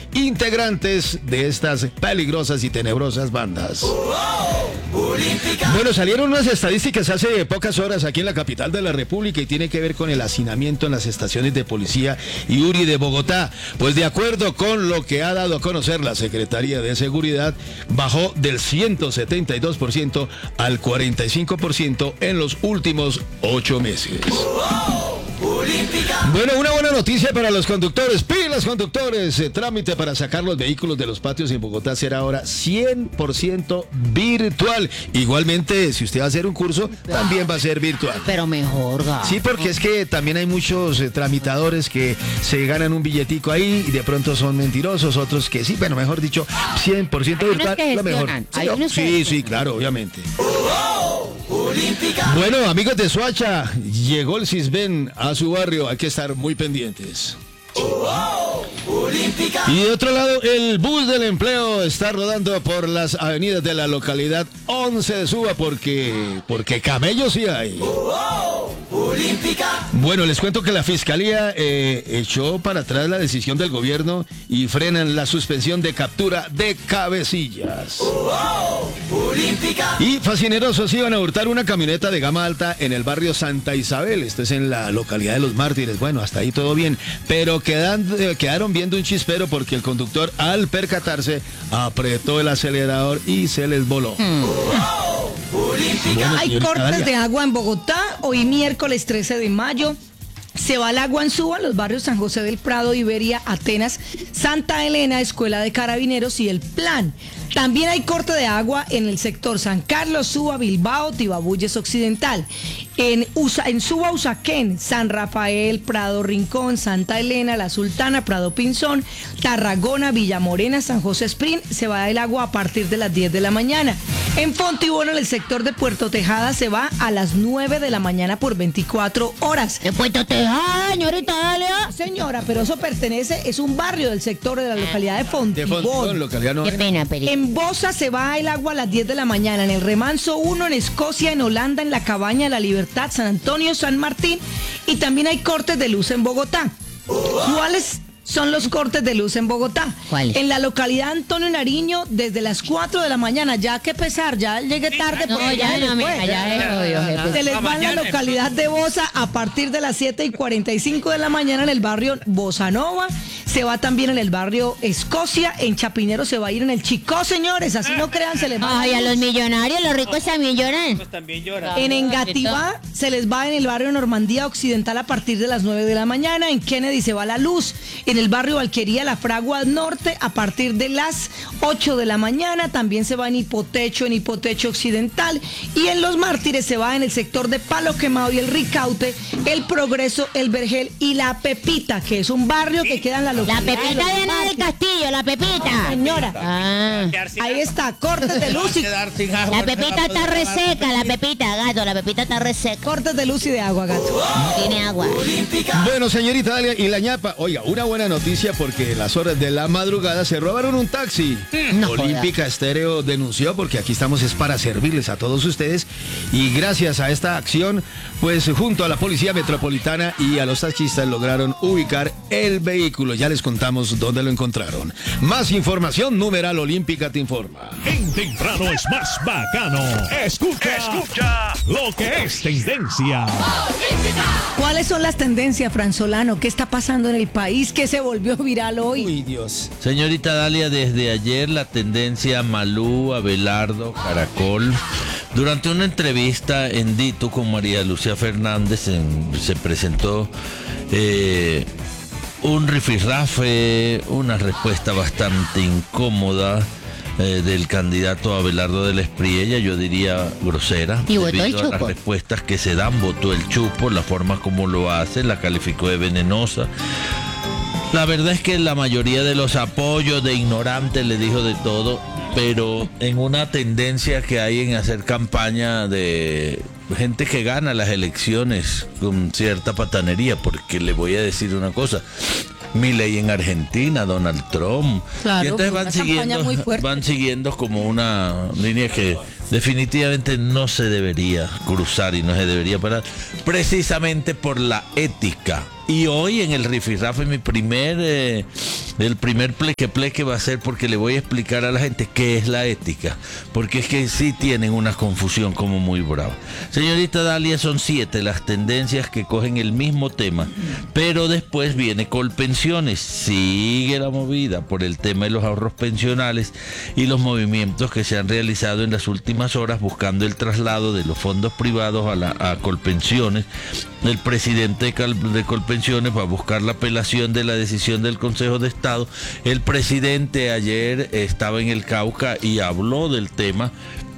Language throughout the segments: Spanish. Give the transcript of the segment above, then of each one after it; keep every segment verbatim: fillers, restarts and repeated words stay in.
integrantes de estas peligrosas y tenebrosas bandas. Bueno, salieron unas estadísticas hace pocas horas aquí en la capital de la República y tiene que ver con el hacinamiento en las estaciones de policía y U R I de Bogotá. Pues de acuerdo con lo que ha dado a conocer la Secretaría de Seguridad, bajó del ciento setenta y dos por ciento al cuarenta y cinco por ciento en los últimos ocho meses. Bueno, una buena noticia para los conductores. Pilas, conductores. Eh, trámite para sacar los vehículos de los patios en Bogotá será ahora cien por ciento virtual. Igualmente, si usted va a hacer un curso, también va a ser virtual. Pero mejor, ga. Sí, porque es que también hay muchos eh, tramitadores que se ganan un billetico ahí y de pronto son mentirosos, otros que sí, bueno, mejor dicho, cien por ciento virtual, lo mejor. Sí, Hay unos sí, que sí, claro, obviamente. Bueno, amigos de Soacha, llegó el Sisbén a su barrio, hay que estar muy pendientes. Y de otro lado, el bus del empleo está rodando por las avenidas de la localidad once de Suba porque, porque camellos sí hay. Bueno, les cuento que la Fiscalía eh, echó para atrás la decisión del gobierno y frenan la suspensión de captura de cabecillas. Y fascinerosos iban a hurtar una camioneta de gama alta en el barrio Santa Isabel. Esto es en la localidad de Los Mártires. Bueno, hasta ahí todo bien. Pero quedan, eh, quedaron viendo un chispero porque el conductor, al percatarse, apretó el acelerador y se les voló. Hmm. Bueno, Hay señorita cortes Dalia. de agua en Bogotá. Hoy miércoles trece de mayo se va el agua en Suba, los barrios San José del Prado, Iberia, Atenas, Santa Elena, Escuela de Carabineros y El Plan. También hay corte de agua en el sector San Carlos, Suba, Bilbao, Tibabuyes Occidental. En, Usa, en Suba, Usaquén, San Rafael, Prado Rincón, Santa Elena, La Sultana, Prado Pinzón, Tarragona, Villamorena, San José Spring, se va el agua a partir de las diez de la mañana. En Fontibón, en el sector de Puerto Tejada, se va a las nueve de la mañana por veinticuatro horas. De Puerto Tejada, señorita Dalia. Señora, pero eso pertenece, es un barrio del sector de la localidad de De Fontibón. Fontibón, localidad Qué novena. pena, Peri. En Bosa se va el agua a las diez de la mañana, en el Remanso uno, en Escocia, en Holanda, en la Cabaña de la Libertad, San Antonio, San Martín, y también hay cortes de luz en Bogotá. ¿Cuáles son los cortes de luz en Bogotá? ¿Cuáles? En la localidad Antonio Nariño, desde las cuatro de la mañana, ya que pesar, ya llegué tarde. No, porque ya se les no, fue. mija, ya es obvio, jefe. Se les va en la localidad de Bosa a partir de las siete y cuarenta y cinco de la mañana en el barrio Bossa Nova. Se va también en el barrio Escocia. En Chapinero se va a ir en el Chicó, señores. Así no crean, se les va. Ay, a los millonarios, los ricos también lloran. Pues también llora. En Engativá se les va en el barrio Normandía Occidental a partir de las nueve de la mañana. En Kennedy se va la luz. En el barrio Valquería, La Fragua Norte, a partir de las ocho de la mañana. También se va en Hipotecho, en Hipotecho Occidental. Y en Los Mártires se va en el sector de Palo Quemado y el Ricaute, el Progreso, el Vergel y La Pepita, que es un barrio que queda en la La localidad. Pepita de Los de Ana del Mártires. Castillo, la Pepita. Señora, Ah. ahí está, cortes de luz y La Pepita está reseca, la Pepita, gato, la Pepita está reseca. cortes de luz y de agua, gato. No tiene agua. Bueno, señorita Dalia, y la ñapa, oiga, una buena noticia porque en las horas de la madrugada se robaron un taxi. No Olímpica Estéreo denunció, porque aquí estamos es para servirles a todos ustedes, y gracias a esta acción, pues junto a la Policía Metropolitana y a los taxistas lograron ubicar el vehículo. Ya les contamos dónde lo encontraron. Más información, numeral Olímpica te informa. En temprano es más bacano. Escucha, escucha lo que es tendencia. ¿Cuáles son las tendencias, Franzolano? ¿Qué está pasando en el país? ¿Qué se volvió viral hoy? Uy, Dios. Señorita Dalia, desde ayer la tendencia Malú, Abelardo, Caracol. Durante una entrevista en Dito con María Lucía Fernández en- se presentó eh, un rifirrafe, una respuesta bastante incómoda eh, del candidato Abelardo del Espriella, yo diría grosera. Y votó el debido a las chupo. respuestas que se dan, votó el chupo, la forma como lo hace, la calificó de venenosa. La verdad es que la mayoría de los apoyos de ignorantes le dijo de todo, pero en una tendencia que hay en hacer campaña de gente que gana las elecciones con cierta patanería, porque le voy a decir una cosa. Milei en Argentina, Donald Trump. Claro, y entonces fue van una campaña siguiendo, muy fuerte. van siguiendo como una línea que definitivamente no se debería cruzar y no se debería parar, precisamente por la ética. Y hoy en el rifirrafe, mi primer eh, El primer pleque pleque va a ser porque le voy a explicar a la gente qué es la ética, porque es que sí tienen una confusión como muy brava. Señorita Dalia, son siete las tendencias que cogen el mismo tema, pero después viene Colpensiones, sigue la movida por el tema de los ahorros pensionales y los movimientos que se han realizado en las últimas horas buscando el traslado de los fondos privados a, la, a Colpensiones. El presidente de, Cal, de Colpensiones va a buscar la apelación de la decisión del Consejo de Estado. El presidente ayer estaba en el Cauca y habló del tema.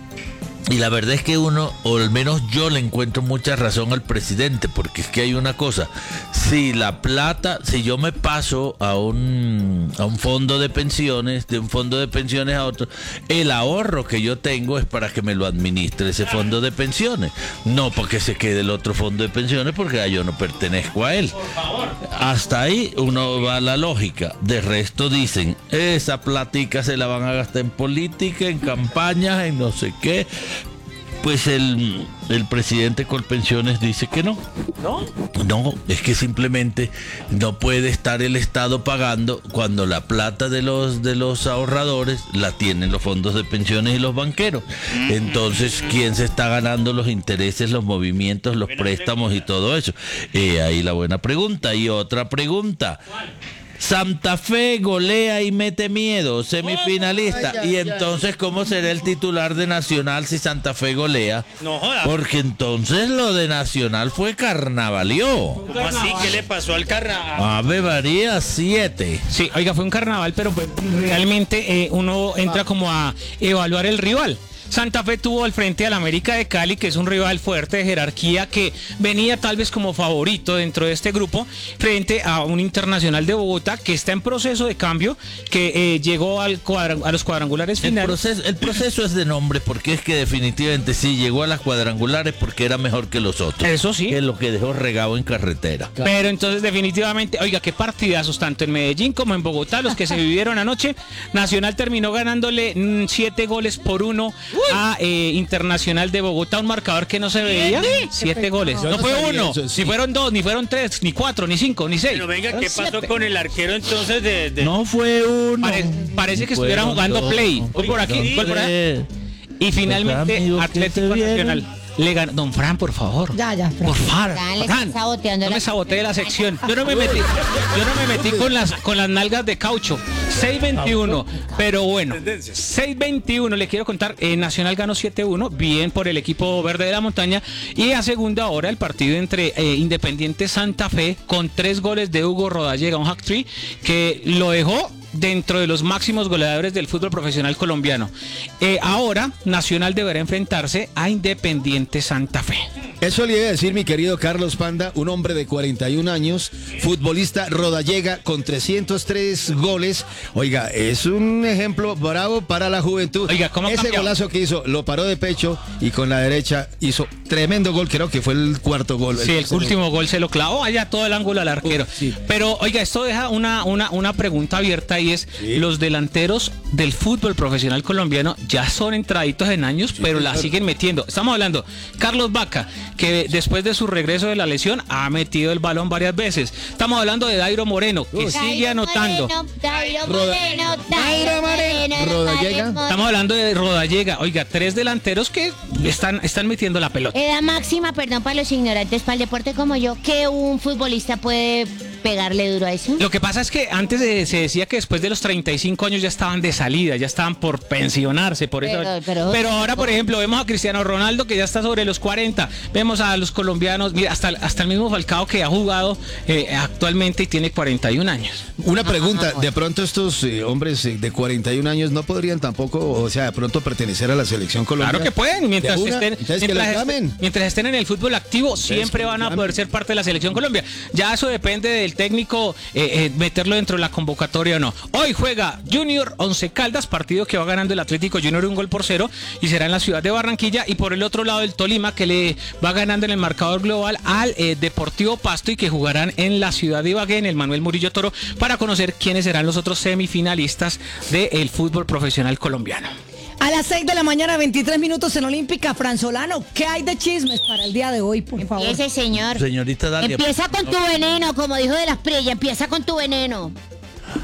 Y la verdad es que uno, o al menos yo le encuentro mucha razón al presidente, porque es que hay una cosa, si la plata, si yo me paso a un, a un fondo de pensiones, de un fondo de pensiones a otro, el ahorro que yo tengo es para que me lo administre ese fondo de pensiones, no porque se quede el otro fondo de pensiones, porque ya yo no pertenezco a él. Hasta ahí uno va a la lógica. De resto dicen, esa platica se la van a gastar en política, en campañas, en no sé qué. Pues el, el presidente Colpensiones dice que no. ¿No? No, es que simplemente no puede estar el Estado pagando cuando la plata de los de los ahorradores la tienen los fondos de pensiones y los banqueros. Entonces, ¿quién se está ganando los intereses, los movimientos, los préstamos y todo eso? Eh, ahí la buena pregunta. Y otra pregunta. Santa Fe golea y mete miedo, semifinalista. Ay, ay, y entonces, ¿cómo será el titular de Nacional si Santa Fe golea? No joda. Porque entonces lo de Nacional fue carnavalió. ¿Cómo así? ¿Qué le pasó al carnaval? Ave María, siete. Sí, oiga, fue un carnaval, pero pues, realmente eh, uno entra como a evaluar el rival. Santa Fe tuvo al frente al América de Cali, que es un rival fuerte de jerarquía que venía tal vez como favorito dentro de este grupo, frente a un Internacional de Bogotá que está en proceso de cambio, que eh, llegó al cuadra, a los cuadrangulares finales. El proceso, el proceso es de nombre, porque es que definitivamente sí llegó a las cuadrangulares porque era mejor que los otros. Eso sí. Que es lo que dejó regado en carretera. Pero entonces definitivamente, oiga, qué partidazos tanto en Medellín como en Bogotá, los que se vivieron anoche. Nacional terminó ganándole mmm, siete goles por uno a eh, Internacional de Bogotá, un marcador que no se veía. Siete goles. No fue uno, eso, sí. Ni fueron dos, ni fueron tres, ni cuatro, ni cinco, ni seis. Pero venga, ¿qué pasó siete con el arquero entonces de...? de... No fue uno. Pare, parece que estuvieran jugando dos. Play. Voy por aquí, voy por allá. Y finalmente Atlético Nacional le ganó. Don Fran, por favor. Ya, ya, Fran. Por favor. Fran, no me sabotee la sección. Yo no me metí, yo no me metí con las con las nalgas de caucho. seis veintiuno. Pero bueno, seis veintiuno le quiero contar. Eh, Nacional ganó siete uno. Bien por el equipo verde de la montaña. Y a segunda hora el partido entre eh, Independiente Santa Fe con tres goles de Hugo Rodallega, un hack-trick que lo dejó dentro de los máximos goleadores del fútbol profesional colombiano. Eh, ahora Nacional deberá enfrentarse a Independiente Santa Fe. Eso le iba a decir mi querido Carlos Panda, un hombre de cuarenta y un años, futbolista Rodallega con trescientos tres goles. Oiga, es un ejemplo bravo para la juventud. Oiga, ¿cómo ese cambió? Golazo que hizo, lo paró de pecho y con la derecha hizo tremendo gol, creo que fue el cuarto gol. Sí, el, el último gol se lo clavó allá todo el ángulo al arquero. Uh, sí. Pero oiga, esto deja una, una, una pregunta abierta y es, sí. Los delanteros del fútbol profesional colombiano ya son entraditos en años, sí, pero la siguen metiendo. Estamos hablando, Carlos Vaca, que después de su regreso de la lesión ha metido el balón varias veces. Estamos hablando de Dairo Moreno, que Dairo sigue anotando. Moreno, Dairo Moreno, Dairo Moreno, Rodallega. Estamos hablando de Rodallega. Oiga, tres delanteros que están, están metiendo la pelota. Edad máxima, perdón para los ignorantes, para el deporte como yo, que un futbolista puede pegarle duro a eso. Lo que pasa es que antes de, se decía que después de los treinta y cinco años ya estaban de salida, ya estaban por pensionarse, por eso. Pero, pero, pero ahora, por ejemplo, vemos a Cristiano Ronaldo que ya está sobre los cuarenta, vemos a los colombianos, mira, hasta, hasta el mismo Falcao que ha jugado eh, actualmente y tiene cuarenta y un años. Una pregunta, de pronto estos eh, hombres eh, de cuarenta y un años no podrían tampoco, o sea, de pronto pertenecer a la selección colombiana. Claro que pueden, mientras una, estén, mientras, estén mientras estén en el fútbol activo, siempre van a poder ser parte de la selección Colombia. Ya eso depende del técnico. Eh, eh, meterlo dentro de la convocatoria o no. Hoy juega Junior Once Caldas, partido que va ganando el Atlético Junior un gol por cero y será en la ciudad de Barranquilla, y por el otro lado el Tolima, que le va ganando en el marcador global al eh, Deportivo Pasto, y que jugarán en la ciudad de Ibagué, en el Manuel Murillo Toro, para conocer quiénes serán los otros semifinalistas del fútbol profesional colombiano. A las seis de la mañana, veintitrés minutos en Olímpica. Franzolano, ¿qué hay de chismes para el día de hoy, por favor? Ese señor. Señorita Dalia. Empieza con tu veneno, como dijo de las Prilla, empieza con tu veneno.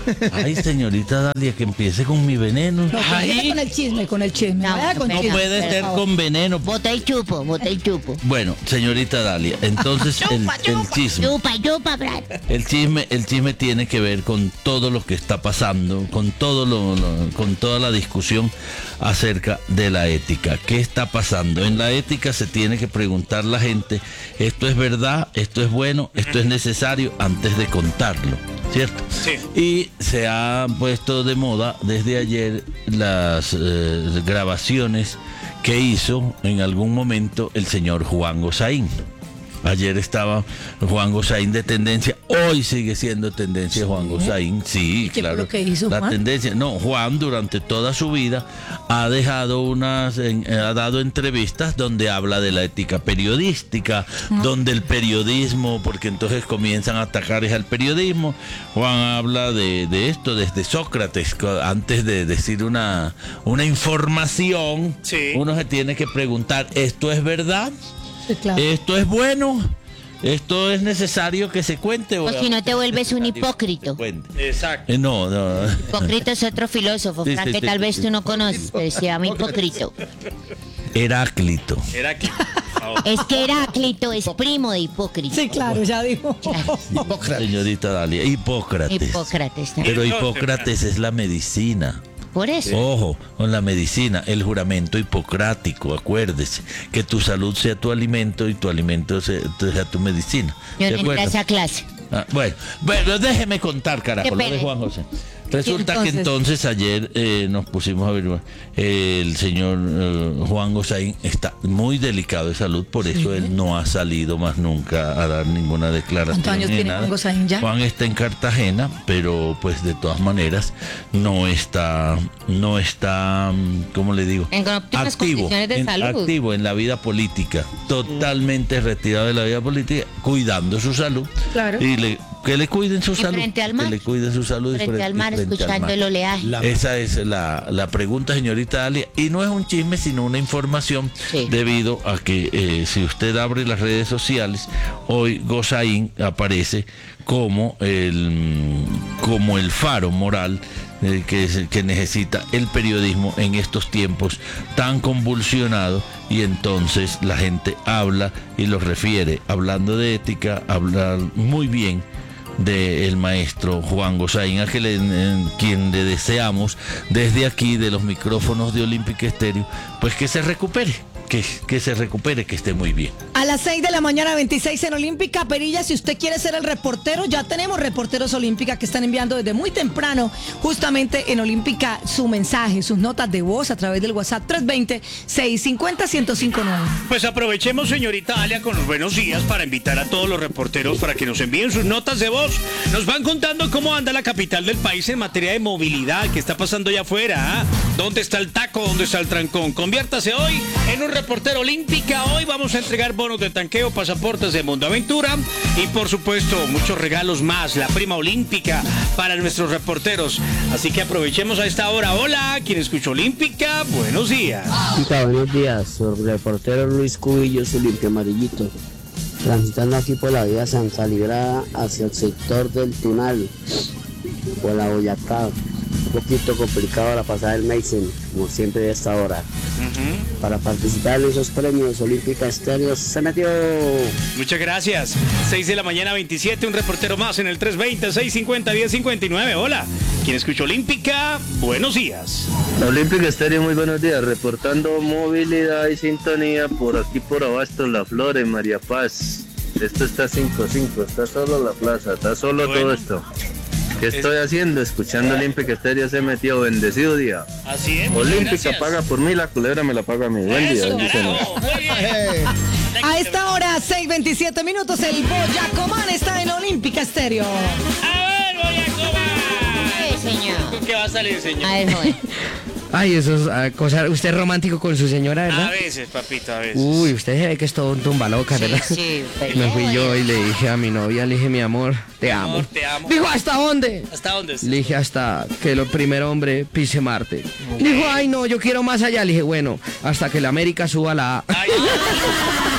Ay, señorita Dalia, que empiece con mi veneno. No, Ay. con el chisme, con el chisme. No, Vaya con no No chisme, puede por ser favor. con veneno. Bota el chupo, bota el chupo. Bueno, señorita Dalia, entonces el, el chisme. Chupa, chupa, Brad. El chisme, el chisme tiene que ver con todo lo que está pasando, con todo lo, lo- con toda la discusión acerca de la ética. ¿Qué está pasando? En la ética se tiene que preguntar la gente, esto es verdad, esto es bueno, esto es necesario antes de contarlo, ¿cierto? Sí. Y se ha puesto de moda desde ayer las eh, grabaciones que hizo en algún momento el señor Juan Gozaín. Ayer estaba Juan Gozaín de tendencia, hoy sigue siendo tendencia Juan Gozaín, sí, ¿Y qué fue claro. lo que hizo, la Juan? tendencia, no, Juan durante toda su vida ha dejado unas, en- eh, ha dado entrevistas donde habla de la ética periodística, donde el periodismo, porque entonces comienzan a atacar es al periodismo. Juan habla de, de esto desde Sócrates, co- antes de decir una, una información, Sí. uno se tiene que preguntar, ¿esto es verdad? Sí, claro. ¿Esto es bueno? ¿Esto es necesario que se cuente? O si no te vuelves un hipócrita. Cuente. Exacto. Eh, no, no. Hipócrita es otro filósofo, Sí, Fran, sí, que sí, tal sí, vez sí. tú no conoces, pero se llama Hipócrito. Heráclito. Era aquí. por favor. Es que Heráclito es primo de Hipócrita. Sí, claro, ya dijo. Señorita Dalia, Hipócrates. Hipócrates también. Pero Hipócrates es la medicina. Por eso. Ojo, con la medicina, el juramento hipocrático, acuérdese, que tu salud sea tu alimento y tu alimento sea, sea tu medicina. Yo ¿De no entré a acuerdo? esa clase. Ah, bueno, bueno, déjeme contar, carajo, Qué lo de pena. Juan José. Resulta entonces? que entonces ayer eh, nos pusimos a ver, eh, el señor eh, Juan Gozaín está muy delicado de salud, por eso él no ha salido más nunca a dar ninguna declaración. ¿Cuántos años ni tiene nada. Juan Gozaín ya? Juan está en Cartagena, pero pues de todas maneras no está, no está, mm, ¿cómo le digo? En óptimas condiciones de en, salud. activo en la vida política, totalmente retirado de la vida política, cuidando su salud. Claro. Y le, que le cuiden su Y salud. frente al mar. Que le cuiden su salud. y Frente al mar, frente al escuchando mar. el oleaje. La- Esa es la, la pregunta, señorita Dalia. Y no es un chisme, sino una información, Sí. debido a que eh, si usted abre las redes sociales, hoy Gozaín aparece como el, como el faro moral eh, que, es- que necesita el periodismo en estos tiempos tan convulsionados, y entonces la gente habla y los refiere, hablando de ética, habla muy bien del maestro Juan Gozaín, a que le- en quien le deseamos desde aquí, de los micrófonos de Olímpica Estéreo, pues que se recupere, que, que se recupere, que esté muy bien. A las seis de la mañana, veintiséis en Olímpica. Perilla, si usted quiere ser el reportero, ya tenemos reporteros Olímpica que están enviando desde muy temprano, justamente en Olímpica, su mensaje, sus notas de voz a través del WhatsApp tres dos cero, seis cinco cero, uno cero cinco nueve. Pues aprovechemos, señorita Dalia, con los buenos días para invitar a todos los reporteros para que nos envíen sus notas de voz. Nos van contando cómo anda la capital del país en materia de movilidad, qué está pasando allá afuera, ¿ah? ¿Dónde está el taco? ¿Dónde está el trancón? Conviértase hoy en un reportero Olímpica. Hoy vamos a entregar bonos de tanqueo, pasaportes de Mundo Aventura y, por supuesto, muchos regalos más. La prima olímpica para nuestros reporteros. Así que aprovechemos a esta hora. Hola, ¿quién escucha Olímpica? Buenos días. Olímpica, buenos días, soy el reportero Luis Cubillos, Olimpia Amarillito, transitando aquí por la vía Santa Librada hacia el sector del Tunal, por la Boyacá, un poquito complicado la pasada del Mason, como siempre de esta hora. Para participar en esos premios, Olímpica Estéreo se metió. Muchas gracias. seis de la mañana, veintisiete, un reportero más en el tres dos cero, seis cinco cero, uno cero cinco nueve. Hola, ¿quién escucha Olímpica? Buenos días. Olímpica Estéreo, muy buenos días, reportando movilidad y sintonía por aquí por Abasto, La Flores, María Paz. Esto está cinco cinco, está solo la plaza, está solo Bueno. todo esto. ¿Qué estoy haciendo? Escuchando Olímpica Estéreo se metió, bendecido día. Así es. muchas Olímpica gracias. paga por mí, la culebra me la paga a mí. Buen día, Eso, bendiciones. carajo, muy bien. A esta hora, seis veintisiete minutos, el Boyacomán está en Olímpica Estéreo. A ver, voy a Ay, señor. ¿Con qué va a salir, señor? A ver, joven. Ay, eso es ah, cosa. Usted es romántico con su señora, A ¿verdad? veces, papito, a veces. Uy, usted se ve que es todo un tumba loca, Sí, ¿verdad? sí, pero Me fui ya, yo bueno. y le dije a mi novia, le dije, mi amor, te amo. Amor, te amo. Dijo, ¿hasta dónde? ¿Hasta dónde estás? Le dije, hasta que el primer hombre pise Marte. Dijo, ay, no, yo quiero más allá. Le dije, bueno, hasta que la América suba la A. Ay, ay.